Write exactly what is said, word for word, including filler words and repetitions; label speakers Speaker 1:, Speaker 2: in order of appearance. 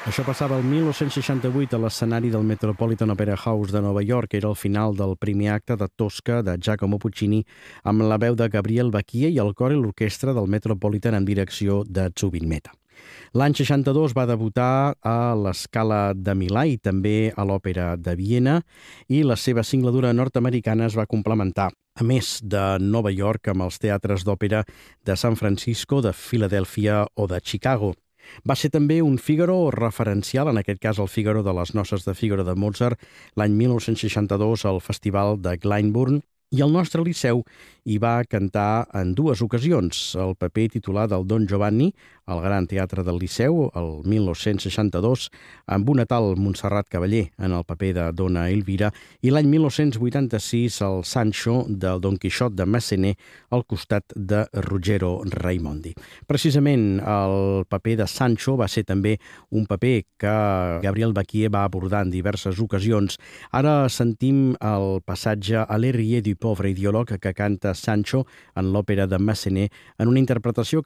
Speaker 1: Això passava el mil nou-cents seixanta-vuit a l'escenari del Metropolitan Opera House de Nova York. Era el final del primer acte de Tosca de Giacomo Puccini amb la veu de Gabriel Bachie i el cor i l'orquestra del Metropolitan en direcció de Zubin Mehta. L'any seixanta-dos va debutar a l'Scala de Milà i també a l'Òpera de Viena i la seva singladura nord-americana es va complementar, a més de Nova York, amb els teatres d'òpera de San Francisco, de Filadèlfia o de Chicago. Va ser també un Fígaro referencial, en aquest cas el Fígaro de les noces de Fígaro de Mozart, l'any mil nou-cents seixanta-dos al Festival de Glyndebourne, i el nostre Liceu hi va cantar en dues ocasions el paper titular del Don Giovanni, al Gran Teatre del Liceu, el mil nou-cents seixanta-dos, amb una tal Montserrat Cavaller en el paper de Dona Elvira, i l'any mil nou-cents vuitanta-sis el Sancho del Don Quixot de Massenet al costat de Ruggero Raimondi. Precisament el paper de Sancho va ser també un paper que Gabriel Bachie va abordar en diverses ocasions. Ara sentim el passatge a l'Herrier du pauvre idéologue que canta Sancho en l'òpera de Massenet en una interpretació que